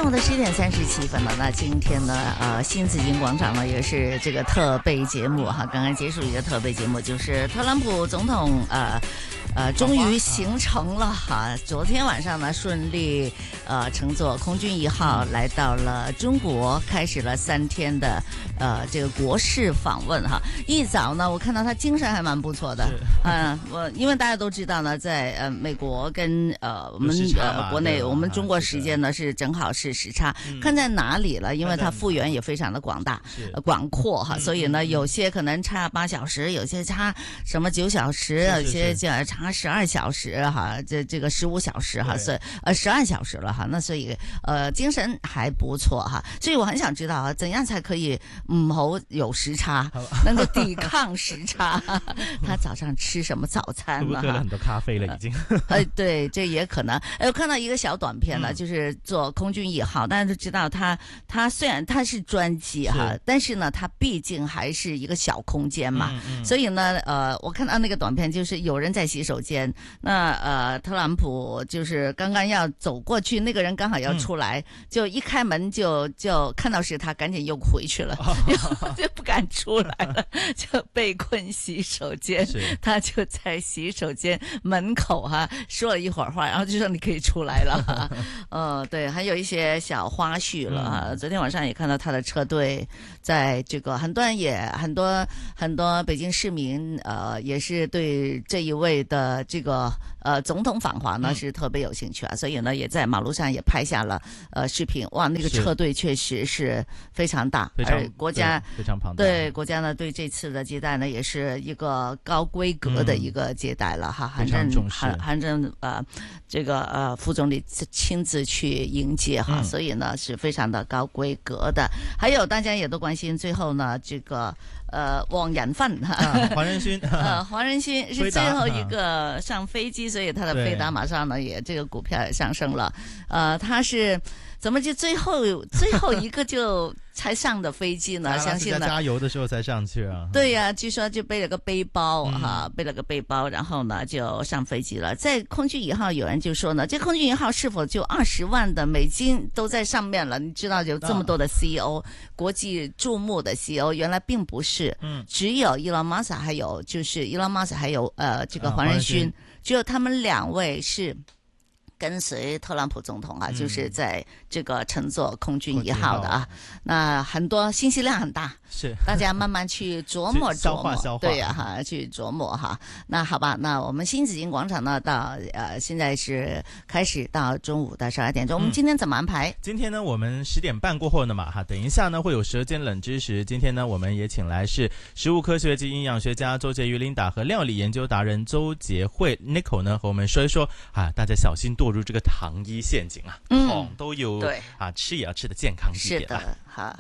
上午的11:37了，那今天呢，新紫金广场呢也是这个特备节目哈，刚刚结束一个特备节目，就是特朗普总统终于行程了哈。昨天晚上呢，顺利乘坐空军1号来到了中国，开始了3天的这个国事访问哈。一早呢，我看到他精神还蛮不错的，因为大家都知道呢，在美国跟我们国内我们中国时间呢是正好是时差，看在哪里了？因为它幅员也非常的广大、广阔哈，所以呢，有些可能差8小时，有些差什么9小时，有些差12小時哈，這個15小時哈，所以12小時了哈，那所以精神還不錯哈，所以我很想知道啊，怎樣才可以唔好有時差，能夠抵抗時差？他早上吃什麼早餐呢？ 喝了很多咖啡了已經。 對，這也可能。我看到一個小短片呢，就是坐空軍1號，大家都知道它雖然它是專機哈，但是呢，它畢竟還是一個小空間嘛，所以呢，我看到那個短片就是有人在洗手間，那特朗普就是剛剛要走過去，那個人剛好要出來，就一開門就看到是他，趕緊又回去了，就不敢出來了，就被困洗手間，他就在洗手間門口哈說了一會兒話，然後就說你可以出來了。對，還有一些小花絮了。昨天晚上也看到他的車隊在這個，很多北京市民也是對這一位的這個總統訪華呢是特別有興趣啊，所以呢也在馬路上也拍下了視頻。哇，那個車隊確實是非常大，而國家非常龐大。 對國家呢對這次的接待呢也是一個高規格的一個接待了哈，韓正這個副總理親自去迎接哈，所以呢是非常的高規格的。還有大家也都關心，最後呢這個黃仁勳黃仁勳黃仁勳是最後一個上飛機，所以他的飛達馬上呢也這個股票也上升了。他是怎麼就最後一個就才上的飛機呢？相信呢加油的時候才上去啊。 對呀，據說就背了個背包哈，背了個背包，然後呢就上飛機了。在空軍1號有人就說呢，這空軍1號是否就20萬的美金都在上面了？你知道有這麼多的 CEO，國際注目的 CEO，原來並不是，只有 Elon Musk 還有就是 Elon Musk 還有這個黃仁勳，只有他們2位是跟隨特朗普總統啊，就是在這個乘坐空軍1號的啊，那很多信息量很大，是大家慢慢去琢磨琢磨，對呀哈，去琢磨哈。那好吧，那我們新紫荊廣場呢，到現在是開始到中午的12點鐘。我們今天怎麼安排？ 今天呢，我們10點半過後呢嘛哈，等一下呢會有舌尖冷知識。今天呢，我們也請來是食物科學及營養學家周潔瑜琳達和料理研究達人周潔慧 Nicole 呢，和我們說一說啊，大家小心墮入這個糖衣陷阱啊，糖都有吃也要吃得健康一點啊。好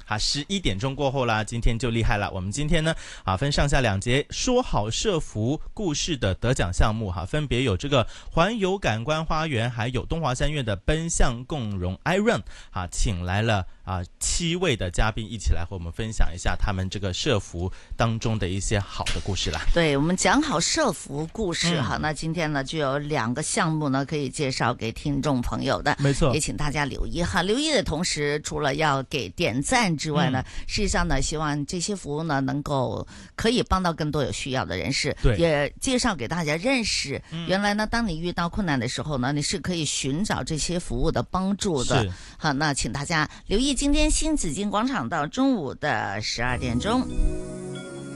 ，11點鐘過後啦，今天就厲害了。我們今天呢分上下2節說好社福故事的得獎項目分別有這個環遊感官花園，還有東華三院的奔向共融 iRun 請來了7位的嘉賓一起來和我們分享一下他們這個社福當中的一些好的故事啦。 對，我們講好社福故事那今天呢就有2個項目呢可以介紹給聽眾朋友的， 沒錯， 也請大家留意哈。留意的同時，除了要給點讚之外呢，事實上呢，希望這些服務呢能夠可以幫到更多有需要的人士，也介紹給大家認識。原來呢，當你遇到困難的時候呢，你是可以尋找這些服務的幫助的。好，那請大家留意今天新紫荊廣場到中午的12點鐘。